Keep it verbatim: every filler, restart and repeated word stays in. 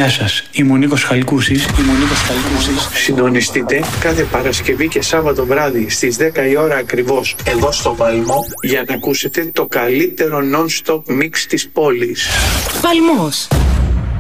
Γεια σας, είμαι ο Νίκος Χαλκούσης. Είμαι ο Νίκος Χαλκούσης. Συντονιστείτε κάθε Παρασκευή και Σάββατο βράδυ στις δέκα η ώρα ακριβώς εδώ στο Παλμό για να ακούσετε το καλύτερο non-stop mix της πόλης. Παλμός.